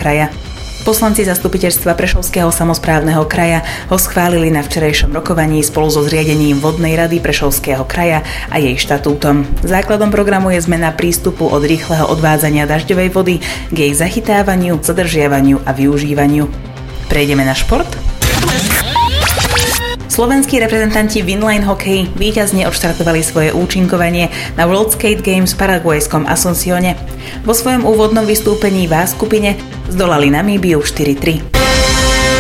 kraja. Poslanci zastupiteľstva Prešovského samosprávneho kraja ho schválili na včerajšom rokovaní spolu so zriadením Vodnej rady Prešovského kraja a jej štatútom. Základom programu je zmena prístupu od rýchleho odvádzania dažďovej vody k jej zachytávaniu, zadržiavaniu a využívaniu. Prejdeme na šport? Slovenskí reprezentanti v inline hokeji víťazne odštartovali svoje účinkovanie na World Skate Games v paraguajskom Asuncione. Vo svojom úvodnom vystúpení v A skupine zdolali Namíbiu 4-3.